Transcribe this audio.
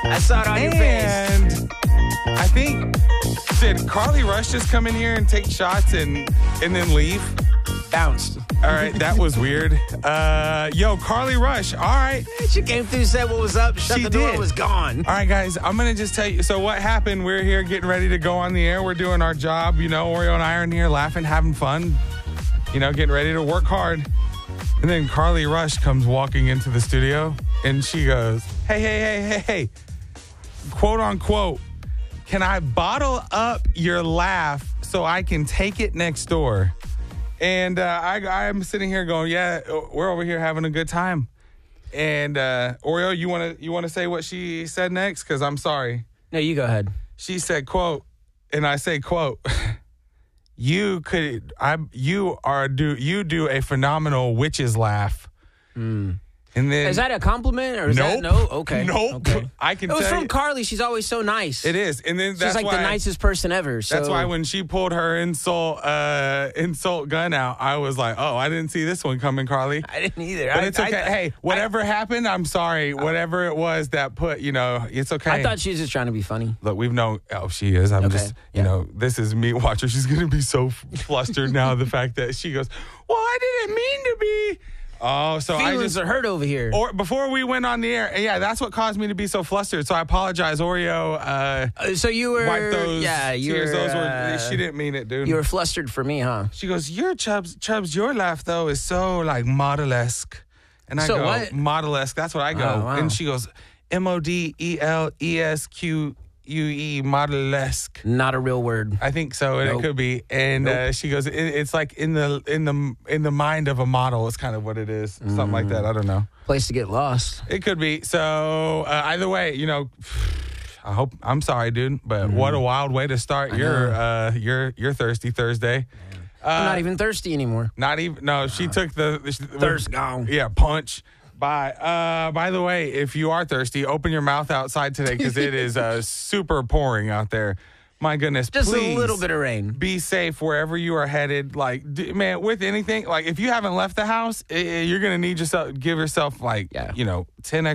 I saw it on your face. And I think, did Carly Rush just come in here and take shots and then leave? Bounced. All right, that was weird. Yo, Carly Rush, all right. She came through, said what was up, shut She the door, did. was gone. All right, guys, I'm going to just tell you. So what happened, we're here getting ready to go on the air. We're doing our job. You know, Oreo and I are in here laughing, having fun, you know, getting ready to work hard. And then Carly Rush comes walking into the studio, and she goes, hey, quote unquote, can I bottle up your laugh so I can take it next door? And I'm sitting here going, yeah, we're over here having a good time. And Oreo, you want to say what she said next? Because I'm sorry. No, you go ahead. She said, quote, and I say, quote, you do a phenomenal witch's laugh. And then, Is that a compliment or is Nope. that no? Okay. Nope. Okay. I can It was tell from you- Carly. She's always so nice. It is. And then She's that's like why the nicest person ever. So. That's why when she pulled her insult gun out, I was like, oh, I didn't see this one coming, Carly. I didn't either. But it's okay. Hey, whatever happened, I'm sorry. Whatever it was that put, it's okay. I thought she was just trying to be funny. Look, we've known. Oh, she is. I'm Okay. just, Yeah. this is me. Watch her. She's going to be so flustered now. The fact that she goes, well, I didn't mean to be. Oh, so I Feelings just. are hurt over here. Or before we went on the air, yeah, that's what caused me to be so flustered. So I apologize, Oreo. So you were. Wipe those tears. Those were. She didn't mean it, dude. You were flustered for me, huh? She goes, your Chubbs, your laugh though is so like model-esque. And I So go, what? model-esque. That's what I go. Oh, wow. And she goes, MODELESQUE, model-esque. Not a real word. I think so, and Nope. it could be. And she goes, it's like in the mind of a model. It's kind of what it is, something like that. I don't know. Place to get lost. It could be. So either way, I'm sorry, dude, but what a wild way to start your Thirsty Thursday. I'm not even thirsty anymore. Not even. No, she took the Thirst gone. Yeah, punch. By the way, if you are thirsty, open your mouth outside today because it is super pouring out there. My goodness, Just please a little bit of rain. be safe wherever you are headed. Like, man, with anything, like if you haven't left the house, you're gonna need yourself. Give yourself 10